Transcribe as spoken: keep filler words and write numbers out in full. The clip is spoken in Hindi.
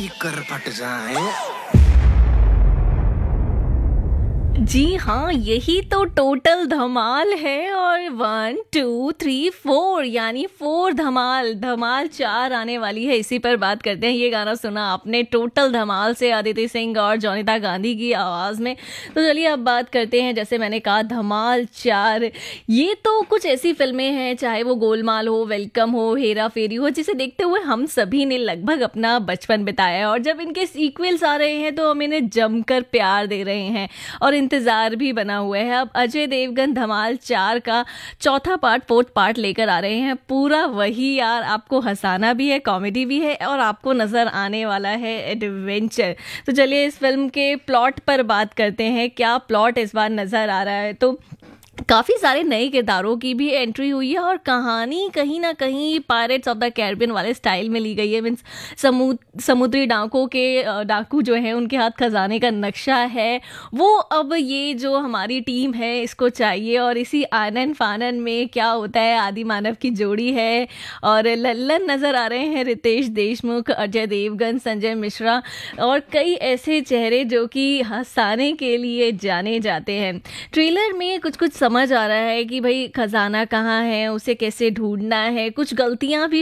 कर फट जाए। जी हाँ, यही तो टोटल धमाल है। और वन टू थ्री फोर यानी फोर धमाल, धमाल चार आने वाली है, इसी पर बात करते हैं। ये गाना सुना आपने टोटल धमाल से, अदिति सिंह और जोनिता गांधी की आवाज़ में। तो चलिए अब बात करते हैं, जैसे मैंने कहा धमाल चार, ये तो कुछ ऐसी फिल्में हैं, चाहे वो गोलमाल हो, वेलकम हो, हेरा फेरी हो, जिसे देखते हुए हम सभी ने लगभग अपना बचपन बिताया है। और जब इनके सीक्वल्स आ रहे हैं तो हम इन्हें जमकर प्यार दे रहे हैं और इंतजार भी बना हुआ है। अब अजय देवगन धमाल चार का चौथा पार्ट, फोर्थ पार्ट लेकर आ रहे हैं। पूरा वही यार, आपको हंसाना भी है, कॉमेडी भी है और आपको नजर आने वाला है एडवेंचर। तो चलिए इस फिल्म के प्लॉट पर बात करते हैं, क्या प्लॉट इस बार नजर आ रहा है। तो काफ़ी सारे नए किरदारों की भी एंट्री हुई है और कहानी कहीं ना कहीं पायरेट्स ऑफ द कैरिबियन वाले स्टाइल में ली गई है। मीन्स समुद्र समुद्री डाकुओं के डाकू जो हैं उनके हाथ खजाने का नक्शा है, वो अब ये जो हमारी टीम है इसको चाहिए। और इसी आनन फानन में क्या होता है, आदि मानव की जोड़ी है और लल्लन नज़र आ रहे हैं, रितेश देशमुख, अजय देवगन, संजय मिश्रा और कई ऐसे चेहरे जो कि हंसाने के लिए जाने जाते हैं। ट्रेलर में कुछ कुछ समझ आ रहा है कि भाई खजाना कहाँ है, उसे कैसे ढूंढना है, कुछ गलतियां भी